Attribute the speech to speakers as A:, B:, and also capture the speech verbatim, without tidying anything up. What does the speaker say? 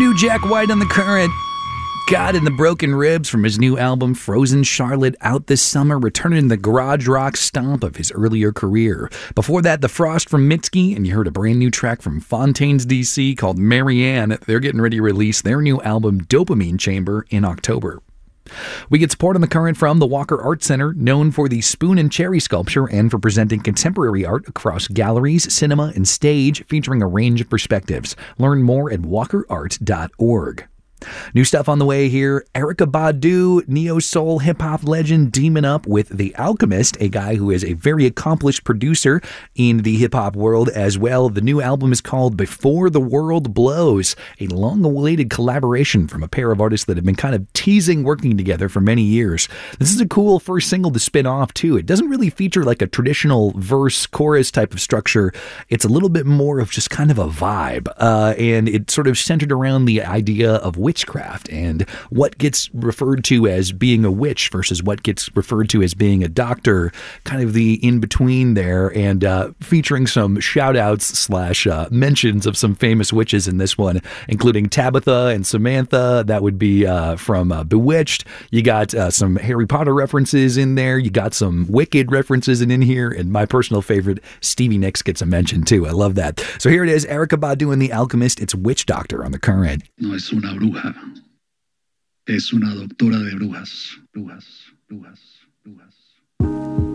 A: New Jack White on the Current. God and the Broken Ribs from his new album Frozen Charlotte, out this summer, returning the garage rock stomp of his earlier career. Before that, The Frost from Mitski, and you heard a brand new track from Fontaines D C called Marianne. They're getting ready to release their new album Dopamine Chamber in October. We get support on the Current from the Walker Art Center, known for the Spoon and Cherry sculpture and for presenting contemporary art across galleries, cinema, and stage, featuring a range of perspectives. Learn more at walker art dot org. New stuff on the way here. Erykah Badu, neo-soul hip-hop legend, teaming up with The Alchemist, a guy who is a very accomplished producer in the hip-hop world as well. The new album is called Before the World Blows, a long-awaited collaboration from a pair of artists that have been kind of teasing working together for many years. This is a cool first single to spin off, too. It doesn't really feature like a traditional verse-chorus type of structure. It's a little bit more of just kind of a vibe, uh, and it's sort of centered around the idea of witchcraft and what gets referred to as being a witch versus what gets referred to as being a doctor, kind of the in-between there, and uh, featuring some shout-outs slash uh, mentions of some famous witches in this one, including Tabitha and Samantha. That would be uh, from uh, Bewitched. You got uh, some Harry Potter references in there. You got some Wicked references in, in here, and my personal favorite, Stevie Nicks, gets a mention too. I love that. So here it is, Erykah Badu and The Alchemist. It's Witch Doctor on the Current.
B: No es una bruja. Es una doctora de brujas, brujas, brujas, brujas.